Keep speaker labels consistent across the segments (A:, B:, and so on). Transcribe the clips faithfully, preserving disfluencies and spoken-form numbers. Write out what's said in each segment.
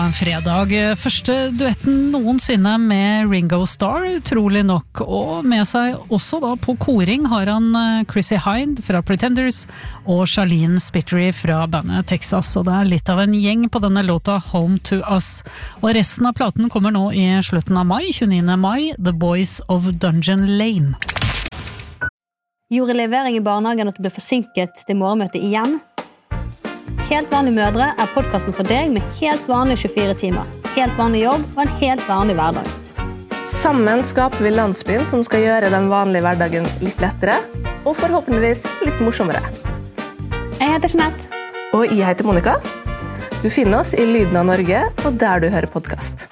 A: En fredag, første duetten noensinne med Ringo Starr, utrolig nok, og med seg også da på koring har han Chrissy Hynde fra Pretenders og Charlene Spittery fra bandet Texas, og det er litt av en gjeng på denne låta Home to Us. Og resten av platen kommer nå i slutten av mai, tjueniende mai, The Boys of Dungeon Lane.
B: Gjorde levering i barnehagen at du ble forsinket til morgenmøtet igjen? Helt vanlige mødre er podcasten for deg med helt vanlige tjuefire timer, helt vanlig jobb og en helt vanlig hverdag.
C: Sammen skaper vi landsbyen som skal gjøre den vanlige hverdagen litt lettere, og forhåpentligvis litt morsommere.
B: Jeg heter Jeanette.
C: Og jeg heter Monica. Du finner oss i Lyden av Norge, og der du hører podcast.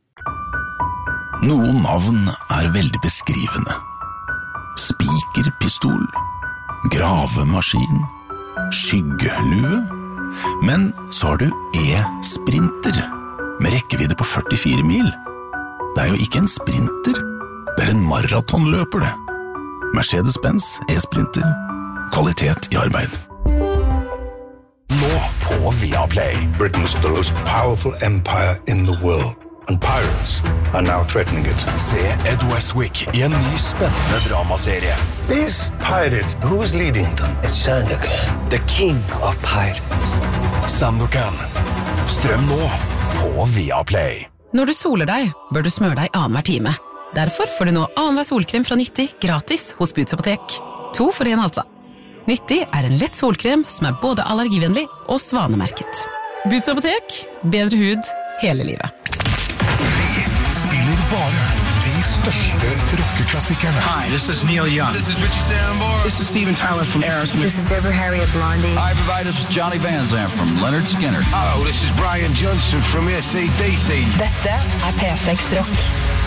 D: Noen navn er veldig beskrivende. Spikerpistol, gravemaskin, skyggelue. Men så har du e-sprinter, med rekkevidde på førtifire mil. Det er jo ikke en sprinter, det er en maratonløper det. Mercedes-Benz e-sprinter, kvalitet i arbeid.
E: Nå på Viaplay.
F: Britain's the most powerful empire in the world. And pirates are now threatening it.
E: Se Ed Westwick i en ny spennende dramaserie.
F: These pirates, who's leading them?
G: It's Sandokan, the king of pirates.
E: Sandokan. Strøm nå på Viaplay.
H: Når du soler deg, bør du smøre deg annenhver time. Derfor får du nå annenhver solkrem fra Nyttig gratis hos Boots Apotek. To for en altså. Nyttig er en lett solkrem som er både allergivennlig og svanemerket. Boots Apotek, bedre hud hele livet.
F: Spiller bare de største rockeklassikerne.
I: Hi, this is Neil Young.
J: This is Richie Sambora.
I: This is Steven Tyler from Aerosmith.
K: This is Deborah Harriet Blondie.
J: Hi, everybody. This is Johnny Van Zandt from Leonard Skinner.
F: Hello, this is Brian Johnson from A C D C.
K: Dette er P seks Rock.